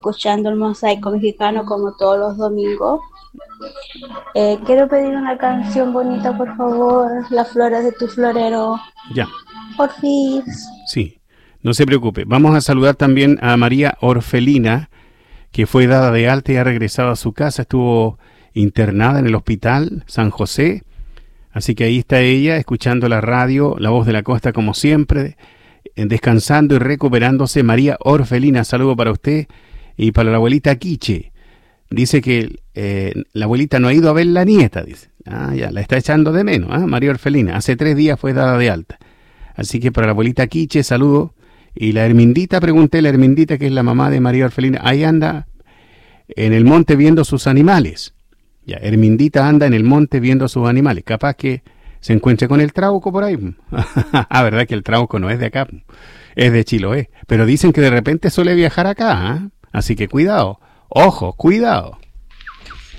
escuchando el Mosaico Mexicano como todos los domingos. Quiero pedir una canción bonita, por favor, Las flores de tu florero, Ya, porfis. sí, no se preocupe. Vamos a saludar también a María Orfelina, que fue dada de alta y ha regresado a su casa, estuvo internada en el hospital San José, así que ahí está ella, escuchando la radio, La Voz de la Costa como siempre, descansando y recuperándose. María Orfelina, saludo para usted y para la abuelita Quiche. Dice que la abuelita no ha ido a ver la nieta, dice. Ah, ya, la está echando de menos, María Orfelina. Hace 3 días fue dada de alta. Así que para la abuelita Quiche, saludo. Y la Hermindita, pregunté, la Hermindita, que es la mamá de María Orfelina, ahí anda en el monte viendo sus animales. Ya, Hermindita anda en el monte viendo sus animales. Capaz que se encuentre con el trauco por ahí. Verdad que el trauco no es de acá, es de Chiloé. Pero dicen que de repente suele viajar acá, Así que cuidado, ojo, cuidado.